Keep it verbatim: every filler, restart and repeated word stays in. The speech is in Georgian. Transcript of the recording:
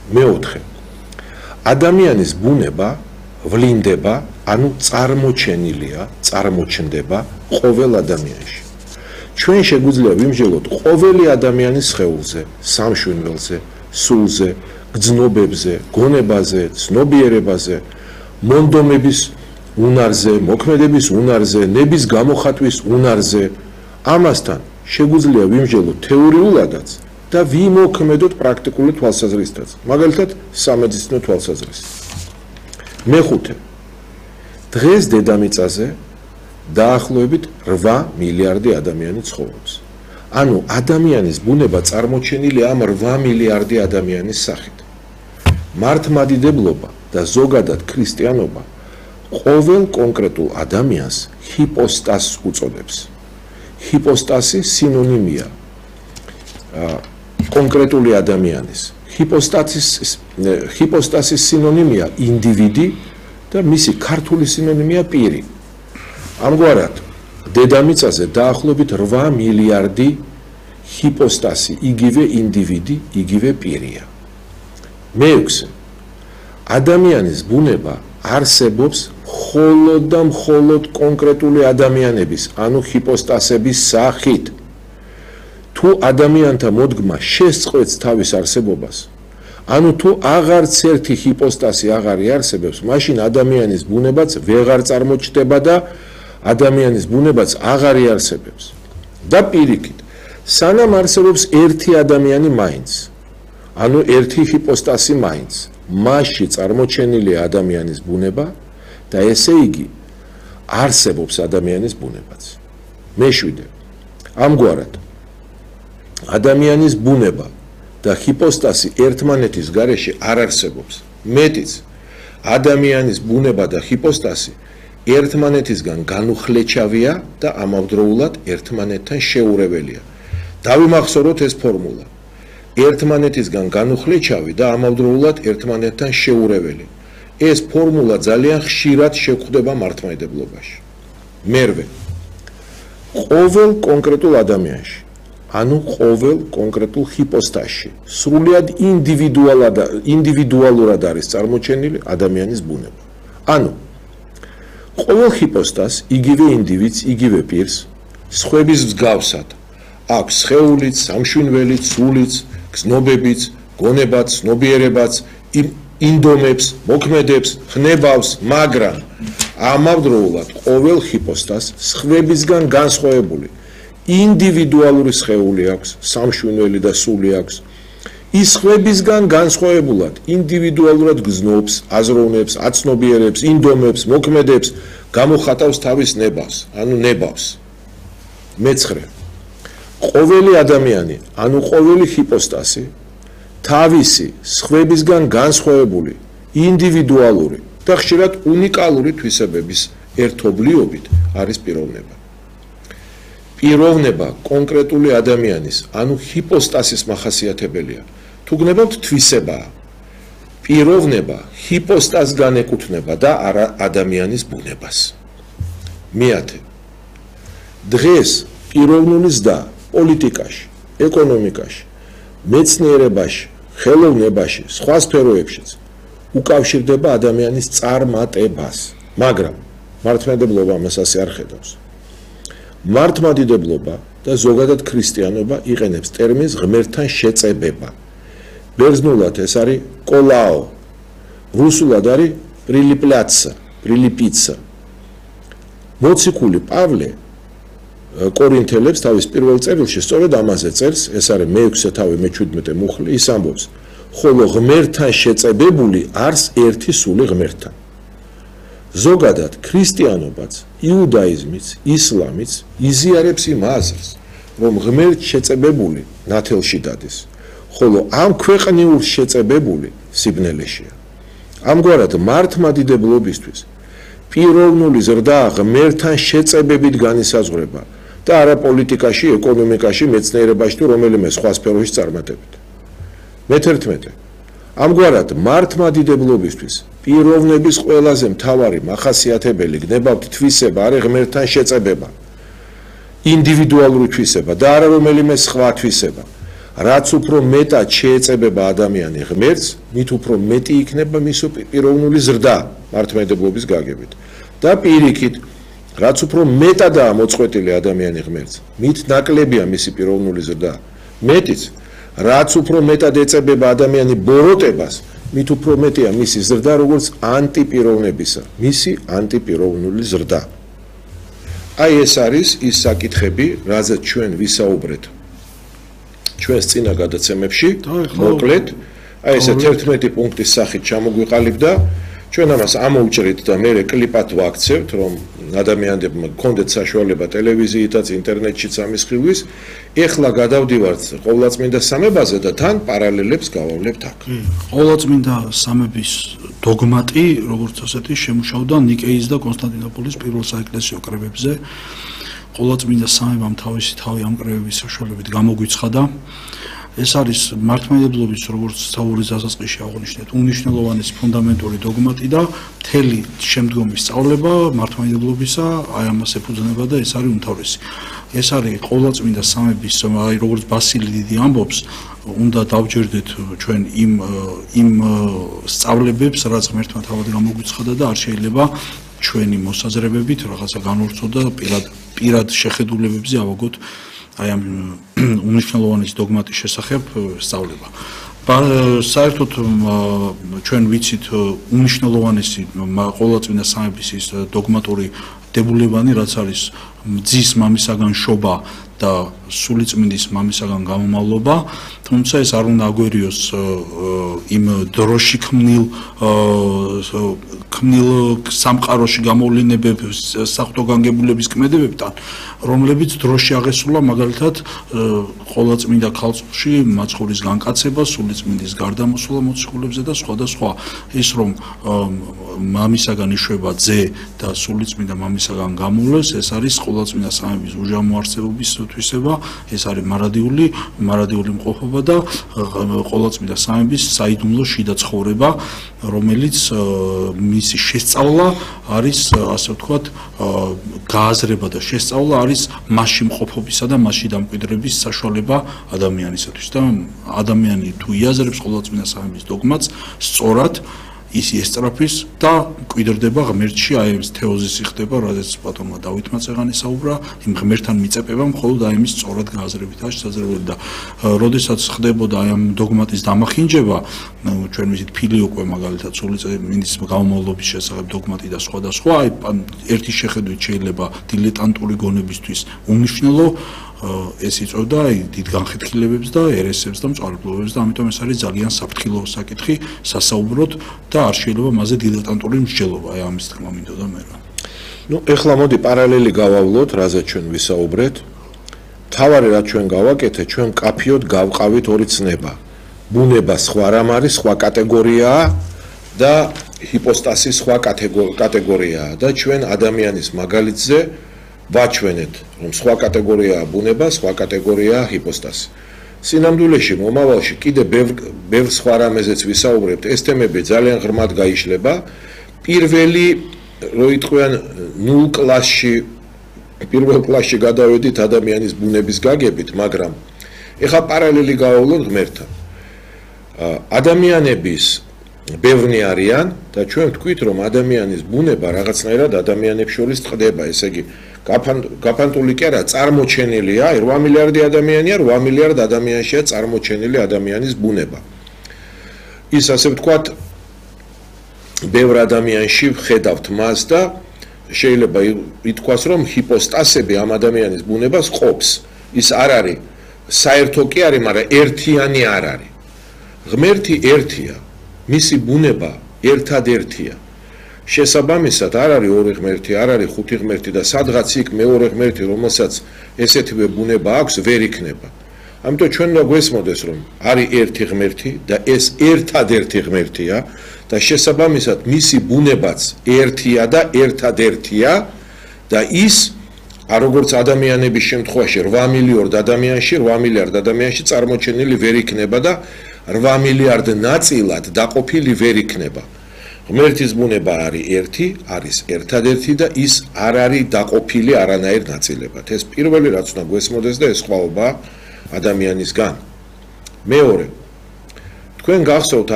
მეოთხე. ადამიანის ბუნება ვლინდება, ანუ წარმოჩენილია, წარმოჩნდება ყოველ ადამიანში. ჩვენ შეგვიძლია ვიმსჯელოთ ყოველი ადამიანის სხეულზე, სამშვენველზე, სულზე, გრძნობებზე, გონებაზე, ცნობიერებაზე, მონდომების უნარზე, მოქმედების უნარზე, ნების გამოხატვის უნარზე. ამასთან შეგვიძლია ვიმსჯელოთ თეორიულადაც და ვიმოქმედოთ პრაქტიკული თვალსაზრისითაც, მაგალითად სამედიცინო თვალსაზრისით. მეხუთე. დღეს დედამიწაზე დაახლოებით რვა მილიარდი ადამიანი ცხოვრობს. ანუ ადამიანის ბუნება წარმოჩენილია ამ რვა მილიარდი ადამიანის სახით. მართლმადიდებლობა და ზოგადად ქრისტიანობა ყოველ კონკრეტულ ადამიანს ჰიპოსტასს უწოდებს. ჰიპოსტასი სინონიმია კონკრეტული ადამიანის. ჰიპოსტასის ჰიპოსტასის სინონიმია ინდივიდი და მისი ქართული სინონიმია პირი. ამგვარად დედამიწაზე დაახლოებით რვა მილიარდი ჰიპოსტასი, იგივე ინდივიდი, იგივე პირია. მეექვსე. ადამიანის ბუნება არსებობს მხოლოდ და მხოლოდ კონკრეტული ადამიანების, ანუ ჰიპოსტასების სახით. თუ ადამიანთა მოდგმა შესწყვეტს თავის არსებობას, ანუ თუ აღარც ერთი ჰიპოსტასი აღარ იარსებებს, მაშინ ადამიანის ბუნებაც ვეღარ წარმოჩნდება და ადამიანის ბუნებაც აღარ იარსებებს. და პირიქით, სანამ არსებობს ერთი ადამიანი მაინც, ანუ ერთი ჰიპოსტასი მაინც, მასში წარმოჩენილია ადამიანის ბუნება და ესე იგი არსებობს ადამიანის ბუნებაც. მეშვიდე. ამგვარად ადამიანის ბუნება და ჰიპოსტასი ერთმანეთის გარეშე არ არსებობს. მეტიც, ადამიანის ბუნება და ჰიპოსტასი ერთმანეთისგან განუხლეჩავია და ამავდროულად ერთმანეთთან შეურეველია. დავიმახსოვროთ ეს ფორმულა. ერთმანეთისგან განუხლეჩავი და ამავდროულად ერთმანეთთან შეურეველი. ეს ფორმულა ძალიან ხშირად შეგვხვდება მართლმადიდებლობაში. მერვე. ყოველ კონკრეტულ ადამიანში, ანუ ყოველ კონკრეტულ ჰიპოსტასში, სრულიად ინდივიდუალად ინდივიდუალურად არის წარმოჩენილი ადამიანის ბუნება. ანუ ყოველ ჰიპოსტასს, იგივე ინდივიდს, იგივე პირს, სხვების მსგავსად აქვს სხეულიც, სამშვენველიც, სულიც, გრძნობებიც, გონებაც, ცნობიერებაც, ინდომებს, მოქმედებს, ხნებავს, მაგრამ ამავდროულად ყოველ ჰიპოსტასს სხვებისგან განსხვავებული ინდივიდუალური სხეული აქვს, სამშვენველი და სული აქვს. ის სხვებისგან განსხვავებულად ინდივიდუალურად გრძნობს, აზროვნებს, აცნობიერებს, ინდომებს, მოქმედებს, გამოხატავს თავის ნებავს, ანუ ნებავს. მეცხრე. ყოველი ადამიანი, ანუ ყოველი ჰიპოსტასი თავისი სხვებისგან განსხვავებული, ინდივიდუალური და ხშირად უნიკალური თვისებების ერთობლიობით არის პიროვნება. პიროვნება კონკრეტული ადამიანის, ანუ ჰიპოსტასის მახასიათებელია. თუ გნებავთ თვისებაა. პიროვნება ჰიპოსტასგან ეკუთვნება და არა ადამიანის ბუნებას. მეათე. დღეს პიროვნული ზრდა პოლიტიკაში, ეკონომიკაში, მეცნიერებაში, ხელოვნებაში, სხვა სფეროებშიც უკავშირდება ადამიანის წარმატებას, მაგრამ მართლმადიდებლობა მას ასე არ ხედავს. მართლმადიდებლობა და ზოგადად ქრისტიანობა იყენებს ტერმინს ღმერთთან შეწებება. ბერძნულად ეს არის კოლაო, რუსულად არის პრილიპლაცა, პრილიპიცა. მოციქული პავლე კორინთელებს თავის პირველ წერილში სწორედ ამაზე წერს, ეს არის მეექვსე თავი მეჩვიდმეტე მუხლი, ის ამბობს, ხოლო ღმერთთან შეწებებული არს ერთი სული ღმერთთან. ზოგადად ქრისტიანობაც, იუდაიზმიც, ისლამიც იზიარებს იმ აზრს, რომ ღმერთ შეწებებული ნათელში დადეს, ხოლო ამ ქვეყნიურ შეწებებული სიბნელეშია. ამგვარად მართლმადიდებლობისთვის პიროვნული ზრდა ღმერთთან შეწებებით განისაზღვრება და არა პოლიტიკაში, ეკონომიკაში, მეცნიერებაში თუ რომელიმე სხვა სფეროში წარმატებით. მეთერთმეტე. ამგვარად მართლმადიდებლობისთვის პიროვნების ყველაზე მთავარი მახასიათებელი გნებავთ თვისება არის ღმერთთან შეწებება, ინდივიდუალური თვისება და არა რომელიმე სხვა თვისება. რაც უფრო მეტად შეეწებება ადამიანი ღმერთს, მით უფრო მეტი იქნება მის პიროვნული ზრდა მართლმადიდებლობის გაგებით. და პირიქით, რაც უფრო მეტადაა მოწყვეტილი ადამიანი ღმერთს, მით ნაკლებია მისი პიროვნული ზრდა. მეტიც, რაც უფრო მეტად ეწებება ადამიანი ბოროტებას, მით უფრო მეტია მისი ზრდა, როგორც ანტიპიროვნებისა, მისი ანტიპიროვნული ზრდა. აი ეს არის ის საკითხები, რაზეც ჩვენ ვისაუბრეთ ჩვენს წინა გადაცემებში, მოკლედ, აი ეს თერთმეტი პუნქტის სახით ჩამოგვიყალიბდა, ჩვენ ამას ამოვჭრით და მე კლიპად ვაქცევთ, რომ ადამიანებმა გქონდეთ საშუალება ტელევიზიითაც, ინტერნეტშიც ამის ხილვის. ეხლა გადავდივართ ყოვლადწმინდა სამებაზე და თან პარალელებს გავავლებთ აქ. ყოვლადწმინდა სამების დოგმატი, როგორც ასეთი, შემუშავდა ნიკეის და კონსტანტინოპოლის პირველ საეკლესიო კრებებზე. ყოვლადწმინდა სამებამ თავისი თავი ამ კრებების საშუალებით გამოგვიცხადა. ეს არის მართლმადიდებლობის, როგორც საურის დასაწყისში აღნიშნეთ, უნიშნელოვანესი ფუნდამენტური დოგმატი და მთელი შემდგომი სწავლება მართლმადიდებლობისა აი ამას ეფუძნება და ეს არის უმთავრესი. ეს არის ყოვლადწმინდა სამების, აი როგორც ბასილი დიდი ამბობს, უნდა დავჯერდეთ ჩვენ იმ იმ სწავლებებს, რაც ღმერთმა თავად გამოგვიცხადა და არ შეიძლება ჩვენი მოსაზრებებით რაღაცა განვრცოდა პირად პირად შეხედულებებზე ავაგოთ აი ამ უნიშნელოვანეს დოგმატის შესახებ სწავლება. საერთოდ ჩვენ ვიცით უნიშნელოვანესი ყოვლადწმინდა სამების ის დოგმატური დებულებანი, რაც არის ძის მამისაგან შობა და სულიწმინდის მამისაგან გამომავლობა, თუმცა ეს არ უნდა აგვერიოს იმ დროში ქმნილ ქმნილ სამყაროში გამოვლენებების საღვთო-განგებულების კმედებებთან, რომლებიც დროში აღესრულა მაგალითად ყოვლადწმინდა ქალწულში მაცხოვრის განკაცება, სულიწმინდის გარდამოსვლა მოციქულებზე და სხვა და სხვა. ის რომ მამისაგან იშვება ძე და სულიწმინდა მამისაგან გამოვლეს, ეს არის ყოვლადწმინდა სამების უჟამო არსებობის თვისება, ეს არის მარადიული, მარადიული მყოფობა და ყოვლადწმინდა სამების საიდუმლო შიდა ცხოვრება, რომელიც მისი შესწავლა არის, ასე ვთქვათ, გააზრება და შესწავლა არის მასში მყოფობისა და მასში დამკვიდრების საშუალება ადამიანისათვის და ადამიანი თუ იაზრებს ყოვლადწმინდა სამების დოგმატს, სწორად ის ესწრაფის და მკვიდრდება ღმერთში, აი ეს თეოზისი ხდება, რადგან პატონმა დავითმა წეღანი საუბრა, იმ ღმერთთან მიწებება მხოლოდ აი ამის სწორად გააზრებითაა შესაძლებელი და როდესაც ხდებოდა აი ამ დოგმატის დამახინჯება, ჩვენ ვიცით ფილიოკვე მაგალითად სულიწმინდის გამომავლობის შესახებ დოგმატი და სხვა და სხვა, აი ერთი შეხედვით შეიძლება დილეტანტური გონებისთვის უმნიშვნელო ეს იწვევდა დიდ განხეთქილებებს და ერესებს და მწვალებლობებს და ამიტომ ეს არის ძალიან საფრთხილო საკითხი სასაუბროდ და არ შეიძლება მასზე დილეტანტური მსჯელობა, აი ამის თქმა მინდოდა მე რა. ნუ ეხლა მოდი პარალელი გავავლოთ, რაზეც ჩვენ ვისაუბრეთ. თავარი რაც ჩვენ გავაკეთეთ, ჩვენ კაფიოდ გავყავით ორი ცნება. ბუნება სხვა რამ არის, სხვა კატეგორიაა და ჰიპოსტასი სხვა კატეგორიაა და ჩვენ ადამიანის მაგალითზე ვაჩვენეთ, რომ სხვა კატეგორიაა ბუნება, სხვა კატეგორიაა ჰიპოსტასი. სინამდვილეში მომავალში კიდე ბევრ სხვა რამეზეც ვისაუბრებთ, ეს თემები ძალიან ღრმად გაიშლება. პირველი, რო იტყვიან, ნულ კლასში, პირველ კლასში გადავედით ადამიანის ბუნების გაგებით, მაგრამ ეხლა პარალელი გავავლოთ ღმერთთან. ადამიანების ბევრნი არიან და ჩვენ ვთქვით, რომ ადამიანის ბუნება რაღაცნაირად ადამიანებს შორის წყდება, ესე იგი გაფანტული კი არა, წარმოჩენილია, რვა მილიარდი ადამიანია, რვა მილიარდ ადამიანშია წარმოჩენილი ადამიანის ბუნება. ის ასე ვთქვათ, ბევრ ადამიანში ვხედავთ მას და შეიძლება ითქვას, რომ ჰიპოსტასები ამ ადამიანის ბუნებას ყოფს. ის არ არის, საერთო კი არის, მაგრამ ერთიანი არ არის. ღმერთი ერთია, მისი ბუნება ერთადერთია. შესაბამისად არ არის ორი ღმერთი, არ არის ხუთი ღმერთი და სადღაც იქ მეორე ღმერთი, რომელსაც ესეთივე ბუნება აქვს, ვერ იქნება. ამიტომ ჩვენ უნდა გვესმოდეს, რომ არის ერთი ღმერთი და ეს ერთადერთი ღმერთია და შესაბამისად მისი ბუნებაც ერთია და ერთადერთია და ის როგორც ადამიანების შემთხვევაში რვა მილიარდ ადამიანში, რვა მილიარდ ადამიანში წარმოჩენილი ვერ იქნება და რვა მილიარდ ნაწილად დაყოფილი ვერ იქნება. ღმერთის ბუნება არის ერთი, არის ერთადერთი და ის არ არის დაყოფილი არანაირ ნაწილებად. ეს პირველი რაც უნდა გვესმოდეს და ეს სხვაობა ადამიანისგან. მეორე თქვენ გახსოვთ